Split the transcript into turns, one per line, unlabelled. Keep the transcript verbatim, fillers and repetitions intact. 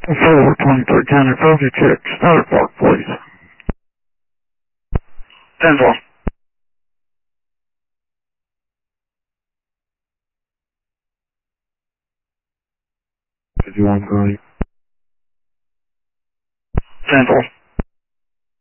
Four twenty-three County Trophy check. Starter Park, please. ten four.
fifty-one County.
ten four.